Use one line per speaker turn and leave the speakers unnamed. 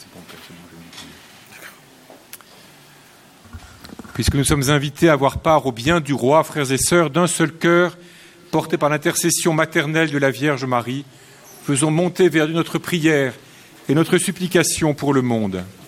Puisque nous sommes invités à avoir part au bien du roi, frères et sœurs, d'un seul cœur, porté par l'intercession maternelle de la Vierge Marie, faisons monter vers Dieu notre prière et notre supplication pour le monde.